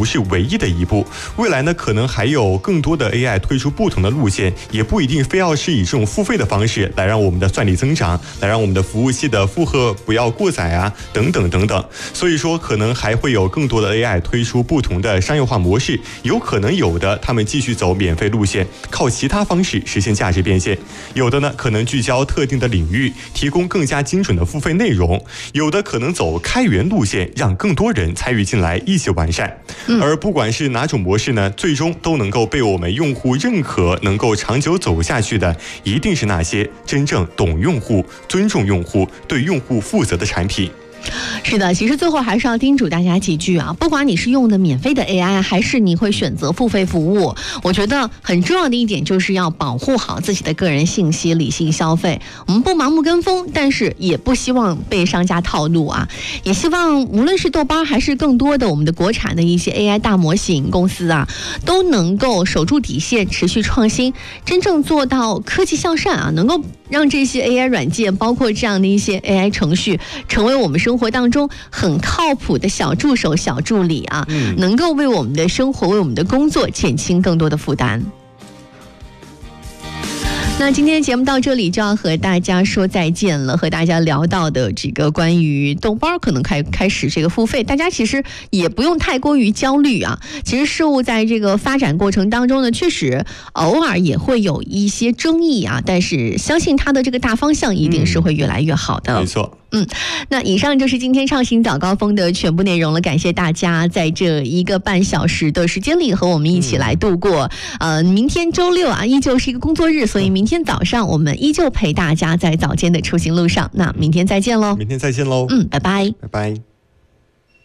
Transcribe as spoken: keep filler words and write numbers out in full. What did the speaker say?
不是唯一的一步，未来呢可能还有更多的 A I 推出不同的路线，也不一定非要是以这种付费的方式来让我们的算力增长，来让我们的服务器的负荷不要过载啊，等等等等。所以说可能还会有更多的 A I 推出不同的商业化模式，有可能有的他们继续走免费路线，靠其他方式实现价值变现，有的呢可能聚焦特定的领域，提供更加精准的付费内容，有的可能走开源路线，让更多人参与进来一起完善。而不管是哪种模式呢，最终都能够被我们用户认可，能够长久走下去的一定是那些真正懂用户、尊重用户、对用户负责的产品。 是的，其实最后还是要叮嘱大家几句啊，不管你是用的免费的 A I， 还是你会选择付费服务，我觉得很重要的一点就是要保护好自己的个人信息，理性消费。我们不盲目跟风，但是也不希望被商家套路啊。也希望无论是豆瓣还是更多的我们的国产的一些 A I 大模型公司啊，都能够守住底线，持续创新，真正做到科技向善啊，能够让这些 A I 软件，包括这样的一些 A I 程序，成为我们生活当中很靠谱的小助手、小助理啊，嗯、能够为我们的生活、为我们的工作减轻更多的负担。那今天节目到这里就要和大家说再见了，和大家聊到的这个关于豆瓣可能开开始这个付费，大家其实也不用太过于焦虑啊。其实事物在这个发展过程当中呢，确实偶尔也会有一些争议啊，但是相信它的这个大方向一定是会越来越好的。 嗯、没错。 嗯，那以上就是今天创新早高峰的全部内容了。感谢大家在这一个半小时的时间里和我们一起来度过。嗯、呃，明天周六啊，依旧是一个工作日，所以明天早上我们依旧陪大家在早间的出行路上。那明天再见喽！ 明天再见喽！ 嗯，拜拜， 拜拜。